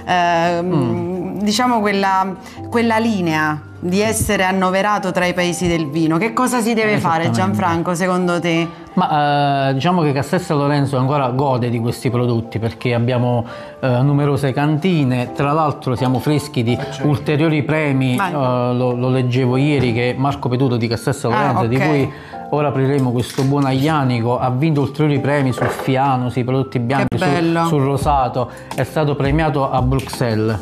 diciamo quella linea di essere annoverato tra i paesi del vino. Che cosa si deve fare, Gianfranco, secondo te? Ma diciamo che Castel San Lorenzo ancora gode di questi prodotti, perché abbiamo numerose cantine, tra l'altro siamo freschi di ulteriori premi. Lo leggevo ieri che Marco Peduto di Castel San Lorenzo, di cui ora apriremo questo buon aglianico, ha vinto ulteriori premi sul Fiano, sui prodotti bianchi, sul rosato, è stato premiato a Bruxelles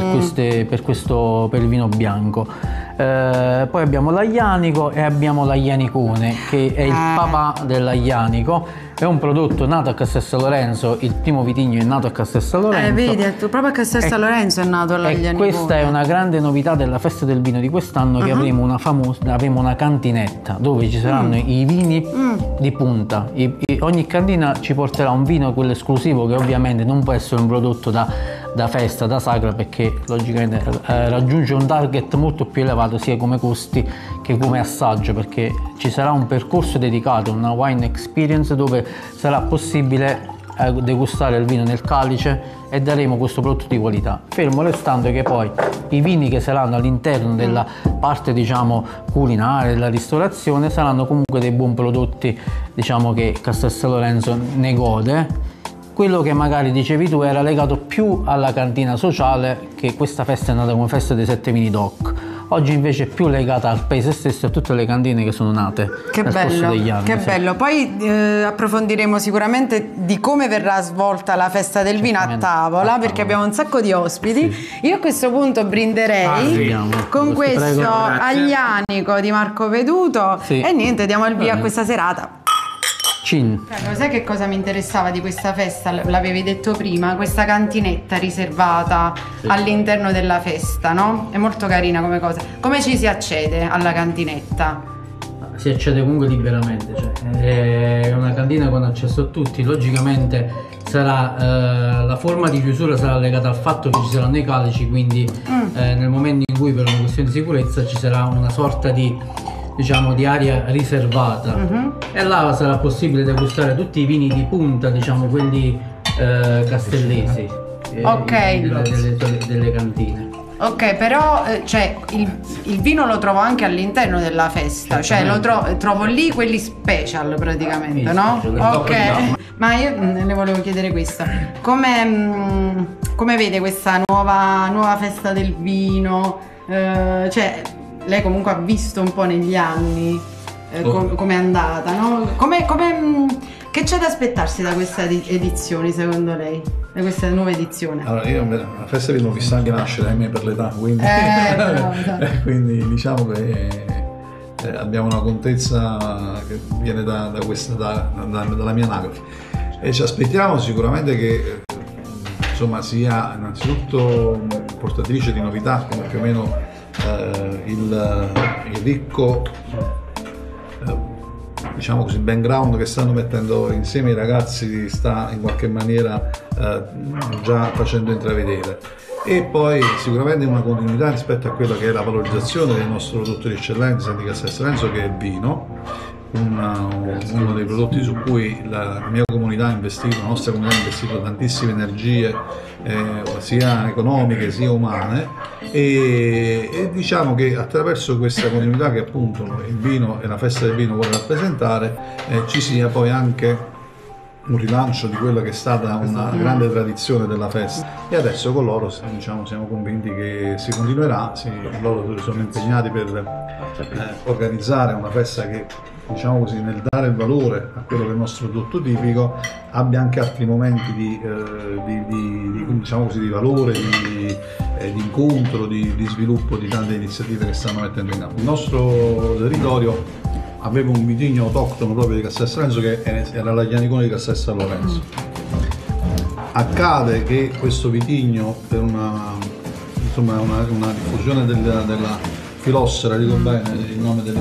per il vino bianco. Poi abbiamo l'aglianico e abbiamo l'aglianicone, che è il papà dell'aglianico. È un prodotto nato a Castel San Lorenzo, il primo vitigno è nato a Castel San Lorenzo. Vedi, proprio a Castel San Lorenzo è nato l'aglianicone. Questa è una grande novità della festa del vino di quest'anno, che avremo una cantinetta dove ci saranno i vini di punta. Ogni cantina ci porterà un vino, quello esclusivo, che ovviamente non può essere un prodotto da festa, da sagra, perché logicamente raggiunge un target molto più elevato sia come costi che come assaggio, perché ci sarà un percorso dedicato, una wine experience, dove sarà possibile degustare il vino nel calice e daremo questo prodotto di qualità, fermo restando che poi i vini che saranno all'interno della parte, diciamo, culinaria, della ristorazione, saranno comunque dei buoni prodotti, diciamo, che Castel San Lorenzo ne gode. Quello che magari dicevi tu era legato più alla cantina sociale, che questa festa è nata come festa dei 7 vini DOC. Oggi invece è più legata al paese stesso e a tutte le cantine che sono nate nel corso degli anni. Che bello! Poi approfondiremo sicuramente di come verrà svolta la festa del vino a tavola, perché abbiamo un sacco di ospiti. Io a questo punto brinderei con questo aglianico di Marco Veduto e niente, diamo il via a questa serata. Sai che cosa mi interessava di questa festa? L'avevi detto prima, questa cantinetta riservata all'interno della festa, no? È molto carina come cosa. Come ci si accede alla cantinetta? Si accede comunque liberamente, cioè è una cantina con accesso a tutti. Logicamente sarà la forma di chiusura sarà legata al fatto che ci saranno i calici, quindi nel momento in cui, per una questione di sicurezza, ci sarà una sorta di, diciamo, di area riservata, e là sarà possibile degustare tutti i vini di punta, diciamo, quelli castellesi, delle cantine. Ok, però cioè, il vino lo trovo anche all'interno della festa, cioè trovo lì quelli special praticamente, no? Ok, ma io le volevo chiedere questo: come vede questa nuova festa del vino? Cioè, lei comunque ha visto un po' negli anni come è andata, no? Che c'è da aspettarsi da questa edizione, secondo lei? Da questa nuova edizione? Allora, la festa del vino fissa anche nascere, ahimè, per l'età, quindi, quindi diciamo che abbiamo una contezza che viene dalla mia anagrafe, e ci aspettiamo sicuramente che insomma sia innanzitutto portatrice di novità, come più o meno il ricco, diciamo così, background che stanno mettendo insieme i ragazzi sta in qualche maniera già facendo intravedere, e poi sicuramente una continuità rispetto a quella che è la valorizzazione del nostro prodotto di eccellenza di Castel San Lorenzo, che è il vino, uno dei prodotti su cui la mia comunità ha investito, la nostra comunità ha investito tantissime energie, sia economiche sia umane, e diciamo che attraverso questa continuità che appunto il vino e la festa del vino vuole rappresentare, ci sia poi anche un rilancio di quella che è stata una grande tradizione della festa, e adesso con loro, diciamo, siamo convinti che si continuerà. Loro sono impegnati per organizzare una festa che, diciamo così, nel dare il valore a quello che è il nostro prodotto tipico, abbia anche altri momenti diciamo così, di valore, di incontro, di sviluppo di tante iniziative che stanno mettendo in campo. Il nostro territorio aveva un vitigno autoctono proprio di Castel San Lorenzo, che era l'aglianicone di Castel San Lorenzo. Accade che questo vitigno, per una diffusione della filossera, dico bene il nome delle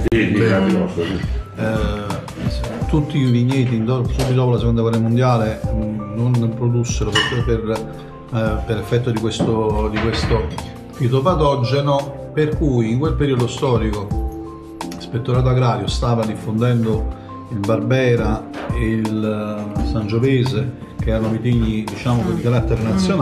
tutti i vigneti subito dopo la seconda guerra mondiale non produssero per effetto di questo fitopatogeno, per cui in quel periodo storico l'Ispettorato Agrario stava diffondendo il Barbera e il Sangiovese, che erano vitigni, diciamo, di carattere nazionale.